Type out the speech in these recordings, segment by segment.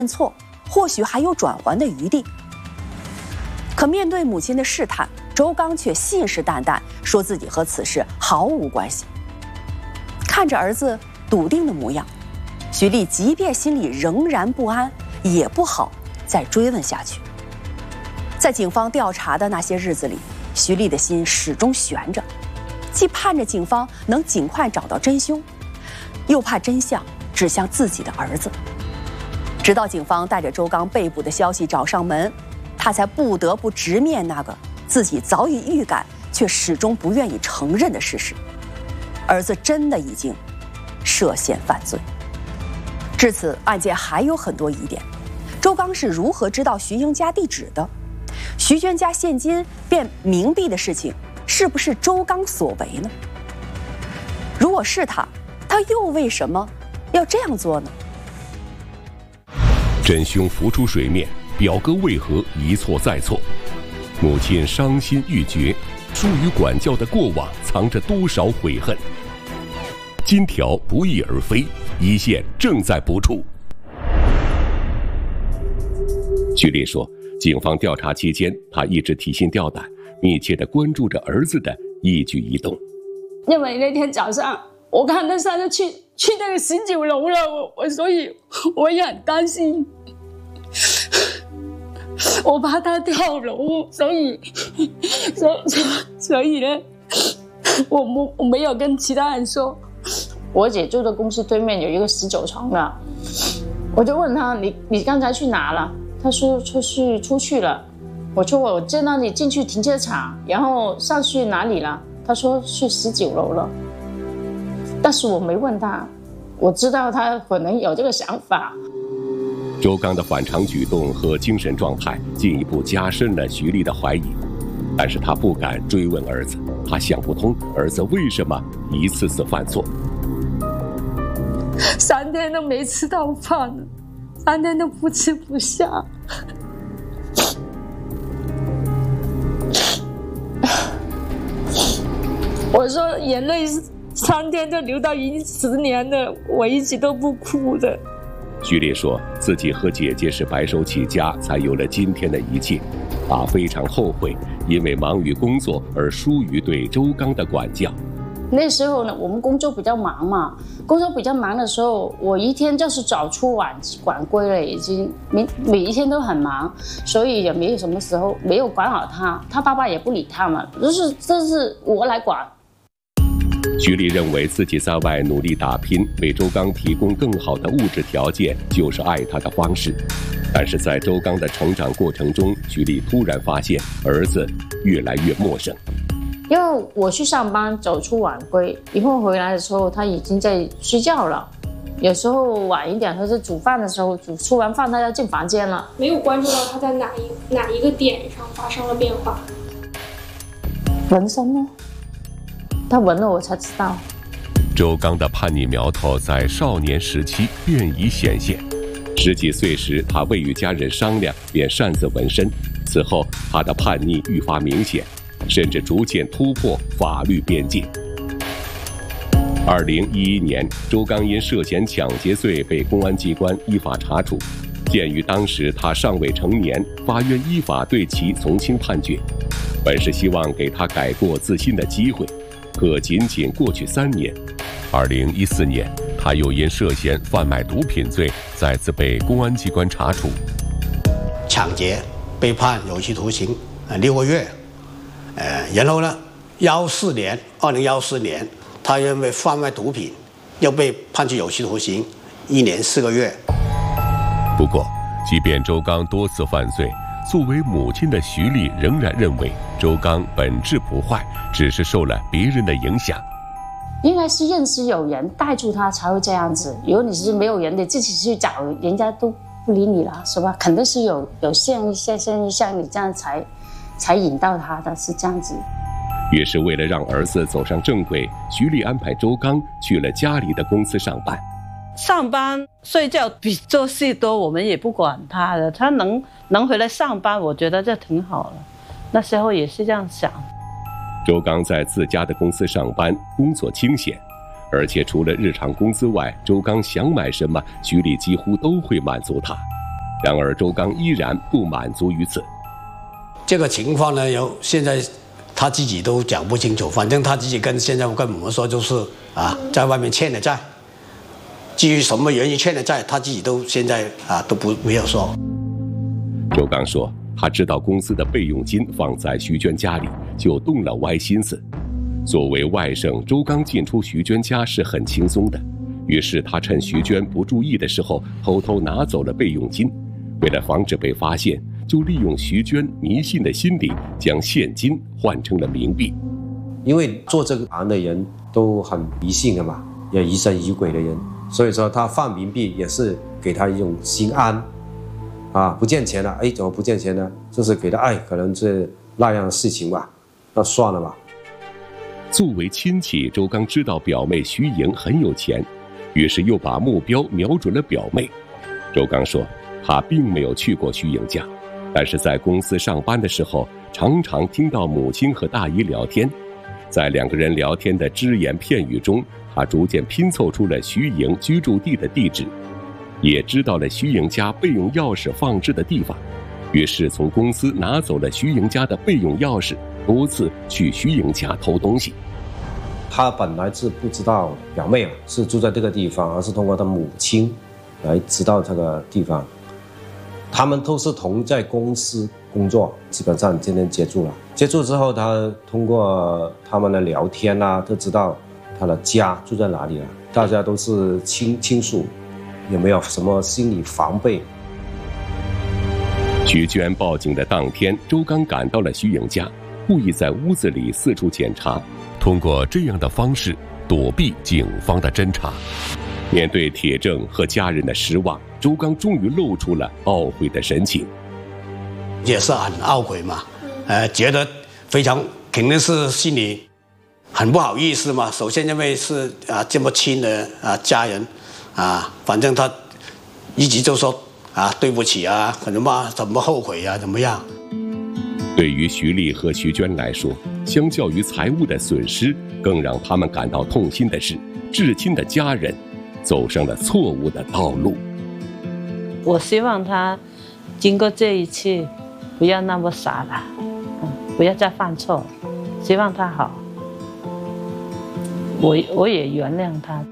认错，或许还有转圜的余地。可面对母亲的试探，周刚却信誓旦旦说自己和此事毫无关系。看着儿子笃定的模样，徐丽即便心里仍然不安，也不好再追问下去。在警方调查的那些日子里，徐丽的心始终悬着，既盼着警方能尽快找到真凶，又怕真相指向自己的儿子。直到警方带着周刚被捕的消息找上门，他才不得不直面那个自己早已预感却始终不愿意承认的事实：儿子真的已经涉嫌犯罪。至此，案件还有很多疑点：周刚是如何知道徐英家地址的？徐娟家现金变冥币的事情是不是周刚所为呢？如果是他又为什么要这样做呢？ 真凶浮出水面，表哥为何一错再错？母亲伤心欲绝，疏于管教的过往藏着多少悔恨？金条不翼而飞，一线正在播出。徐丽说，警方调查期间，他一直提心吊胆，密切地关注着儿子的一举一动。 因为那天早上我看到他就去那个19楼了，所以我也很担心，我怕他跳楼，所以呢，我没有跟其他人说。我姐住的公司对面有一个19层的，我就问他你刚才去哪了？他说出去了。我说我见到你进去停车场，然后上去哪里了？他说去19楼了。但是我没问他，我知道他可能有这个想法。 周刚的反常举动和精神状态进一步加深了徐丽的怀疑，但是他不敢追问儿子，他想不通儿子为什么一次次犯错。 3天都没吃到饭，3天都不吃不下。我说眼泪3天都流到10年了，我一直都不哭的。 徐丽说自己和姐姐是白手起家，才有了今天的一切。她非常后悔，因为忙于工作而疏于对周刚的管教。 那时候呢，我们工作比较忙嘛，工作比较忙的时候，我一天就是早出晚归了，已经每一天都很忙，所以也没有什么时候没有管好他，他爸爸也不理他们，这是我来管。 徐丽认为自己在外努力打拼，为周刚提供更好的物质条件，就是爱他的方式。但是在周刚的成长过程中，徐丽突然发现儿子越来越陌生。 因为我去上班早出晚归，以后回来的时候他已经在睡觉了，有时候晚一点，他是煮饭的时候，出完饭他要进房间了。 没有关注到他在哪一个点上发生了变化。 纹身呢？他纹了我才知道。 周刚的叛逆苗头在少年时期便已显现。10几岁时，他未与家人商量，便擅自纹身。此后，他的叛逆愈发明显，甚至逐渐突破法律边界。2011年，周刚因涉嫌抢劫罪被公安机关依法查处。鉴于当时他尚未成年，法院依法对其从轻判决，本是希望给他改过自新的机会。可仅仅过去3年，2014年，他又因涉嫌贩卖毒品罪再次被公安机关查处。 抢劫被判有期徒刑6个月，然后呢，2014年，他因为贩卖毒品又被判处有期徒刑1年4个月。 不过，即便周刚多次犯罪，作为母亲的徐丽仍然认为周刚本质不坏，只是受了别人的影响。 应该是认识有人带住他才会这样子，如果你是没有人，你自己去找，人家都不理你了，是吧？肯定是有像你这样才引到他的，是这样子。 于是为了让儿子走上正轨，徐丽安排周刚去了家里的公司上班。 上班睡觉比做事多，我们也不管他的，他能回来上班，我觉得这挺好了。那时候也是这样想。 周刚在自家的公司上班，工作清闲，而且除了日常工资外，周刚想买什么，徐丽几乎都会满足他。 然而周刚依然不满足于此。 这个情况呢，现在他自己都讲不清楚，反正他自己现在跟我们说就是在外面欠的债，至于什么原因欠的债，他自己都现在都没有说。 周刚说，他知道公司的备用金放在徐娟家里，就动了歪心思。作为外甥，周刚进出徐娟家是很轻松的，于是他趁徐娟不注意的时候，偷偷拿走了备用金。为了防止被发现，就利用徐娟迷信的心理，将现金换成了冥币。 因为做这个行的人都很迷信的嘛，也疑神疑鬼的人，所以说他放冥币也是给他一种心安。不见钱了，怎么不见钱呢？就是给他可能是那样的事情吧，那算了吧。 作为亲戚，周刚知道表妹徐莹很有钱，于是又把目标瞄准了表妹。周刚说，他并没有去过徐莹家，但是在公司上班的时候，常常听到母亲和大姨聊天。在两个人聊天的只言片语中，他逐渐拼凑出了徐莹居住地的地址，也知道了徐莹家备用钥匙放置的地方，于是从公司拿走了徐莹家的备用钥匙，多次去徐莹家偷东西。 他本来是不知道表妹是住在这个地方，而是通过他母亲来知道这个地方。他们都是同在公司工作，基本上天天接触了。接触之后，他通过他们的聊天都知道他的家住在哪里了。大家都是亲属，有没有什么心理防备？ 徐娟报警的当天，周刚赶到了徐莹家，故意在屋子里四处检查，通过这样的方式躲避警方的侦查。面对铁证和家人的失望，周刚终于露出了懊悔的神情。 也是很懊悔嘛，觉得非常肯定是心里很不好意思嘛。首先因为是这么亲的家人反正他一直就说对不起可能怎么后悔怎么样。 对于徐丽和徐娟来说，相较于财务的损失，更让他们感到痛心的是，至亲的家人走上了错误的道路。 我希望他经过这一次不要那么傻了，不要再犯错，希望他好，我也原谅他。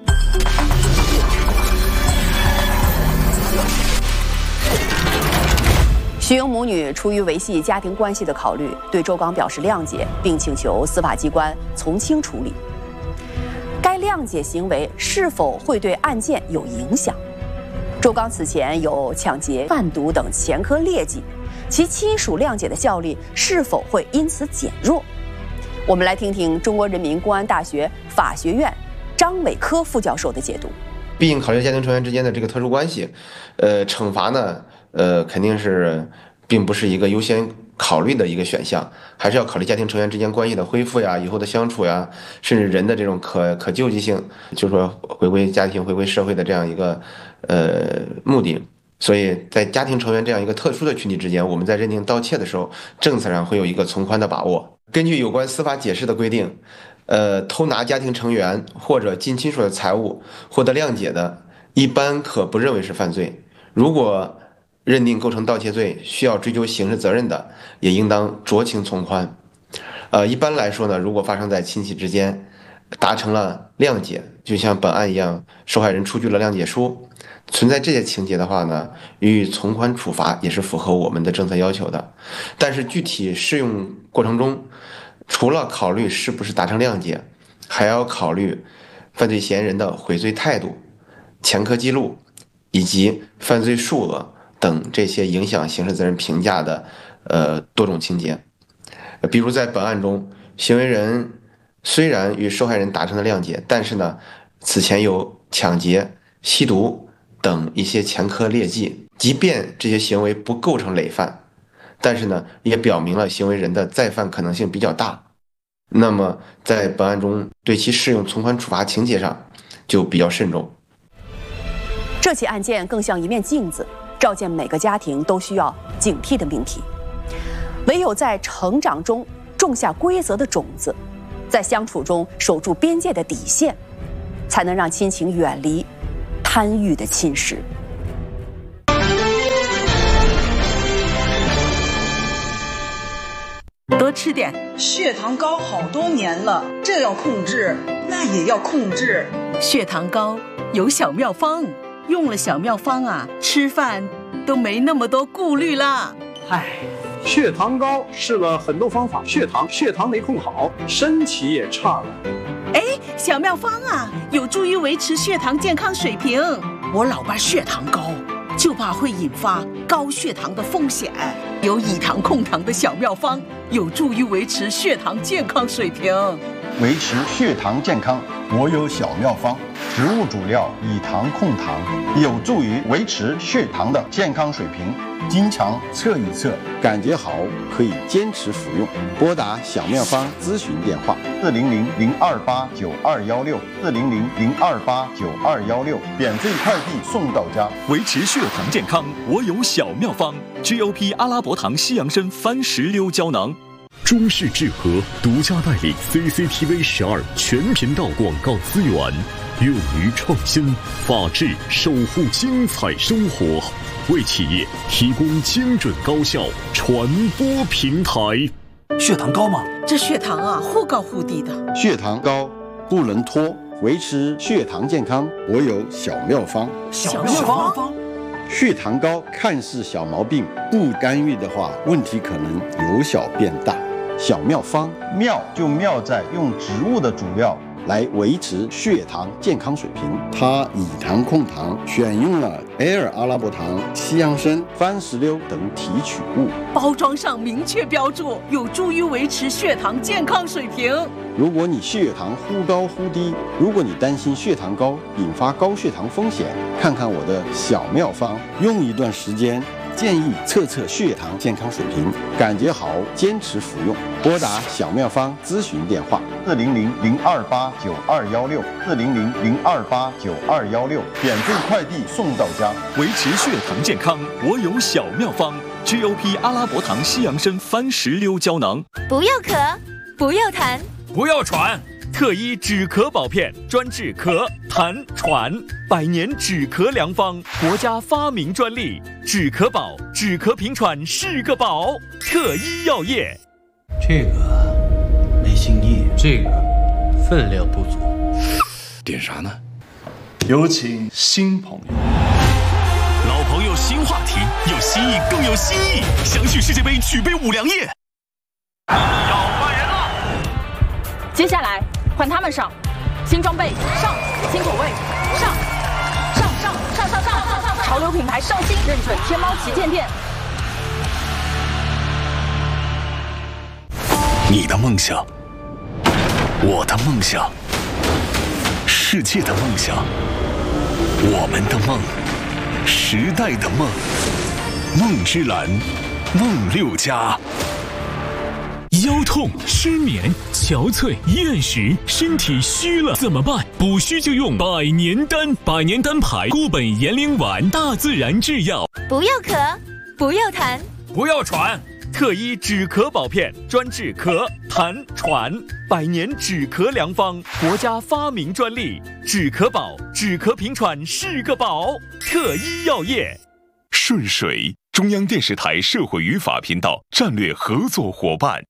徐莹母女出于维系家庭关系的考虑，对周刚表示谅解，并请求司法机关从轻处理。该谅解行为是否会对案件有影响？周刚此前有抢劫、贩毒等前科劣迹，其亲属谅解的效力是否会因此减弱？我们来听听中国人民公安大学法学院张伟科副教授的解读。 毕竟考虑家庭成员之间的这个特殊关系，惩罚呢，肯定是并不是一个优先考虑的一个选项，还是要考虑家庭成员之间关系的恢复呀、以后的相处呀，甚至人的这种可救济性，就是说回归家庭、回归社会的这样一个目的。所以在家庭成员这样一个特殊的群体之间，我们在认定盗窃的时候，政策上会有一个从宽的把握。根据有关司法解释的规定，偷拿家庭成员或者近亲属的财物获得谅解的，一般可不认为是犯罪。如果认定构成盗窃罪，需要追究刑事责任的，也应当酌情从宽。一般来说呢，如果发生在亲戚之间，达成了谅解，就像本案一样，受害人出具了谅解书，存在这些情节的话呢，予以从宽处罚也是符合我们的政策要求的。但是具体适用过程中，除了考虑是不是达成谅解，还要考虑犯罪嫌疑人的悔罪态度、前科记录以及犯罪数额等这些影响刑事责任评价的多种情节。比如在本案中，行为人虽然与受害人达成了谅解，但是呢，此前有抢劫、吸毒等一些前科劣迹，即便这些行为不构成累犯，但是呢，也表明了行为人的再犯可能性比较大。那么在本案中对其适用从宽处罚情节上就比较慎重。 这起案件更像一面镜子，照见每个家庭都需要警惕的命题。唯有在成长中种下规则的种子，在相处中守住边界的底线，才能让亲情远离贪欲的侵蚀。 多吃点。 血糖高好多年了，这要控制，那也要控制。 血糖高有小妙方，用了小妙方啊，吃饭都没那么多顾虑啦。 血糖高试了很多方法，血糖没控好，身体也差了。 小妙方啊，有助于维持血糖健康水平。我老爸血糖高，就怕会引发高血糖的风险。有以糖控糖的小妙方，有助于维持血糖健康水平。 维持血糖健康，我有小妙方。植物主料以糖控糖，有助于维持血糖的健康水平。经常测一测，感觉好可以坚持服用。拨打小妙方咨询电话：400-028-9216，400-028-9216，免费快递送到家。 维持血糖健康，我有小妙方 ：GOP 阿拉伯糖西洋参番石榴胶囊。 中视智和独家代理 CCTV 12全频道广告资源，勇于创新，法治守护精彩生活，为企业提供精准高效传播平台。 血糖高吗？ 这血糖啊，忽高忽低的。 血糖高不能拖，维持血糖健康，我有小妙方。 小妙方。 血糖高看似小毛病，不干预的话，问题可能由小变大。小妙方，妙就妙在用植物的主料来维持血糖健康水平。它以糖控糖，选用了Air阿拉伯糖、西洋参、番石榴等提取物， 包装上明确标注，有助于维持血糖健康水平。 如果你血糖忽高忽低，如果你担心血糖高引发高血糖风险，看看我的小妙方，用一段时间。建议测测血糖健康水平，感觉好坚持服用。拨打小妙方咨询电话：400-028-9216，400-028-9216，免费快递送到家。 维持血糖健康，我有小妙方 ：GOP 阿拉伯糖西洋参番石榴胶囊。 不要咳，不要痰， 不要喘。特医止咳宝片，专治咳、痰、喘，100年止咳良方，国家发明专利。止咳宝，止咳平喘是个宝。特医药业。 这个没新意，这个分量不足。点啥呢？有请新朋友。 老朋友新话题，有新意更有新意。相续世界杯举杯五粮液。要换人了。 接下来。换他们上，新装备上，新口味上，上，潮流品牌上新，认准天猫旗舰店。 你的梦想，我的梦想，世界的梦想，我们的梦，时代的梦，梦之蓝，梦6家。腰痛、失眠、憔悴、厌食，身体虚了怎么办？补虚就用百年丹，百年丹牌固本延龄丸，大自然制药。 不要咳，不要痰， 不要喘。特医止咳宝片，专治咳、痰、喘，100年止咳良方，国家发明专利。止咳宝，止咳平喘是个宝。特医药业。顺水，中央电视台社会与法频道战略合作伙伴。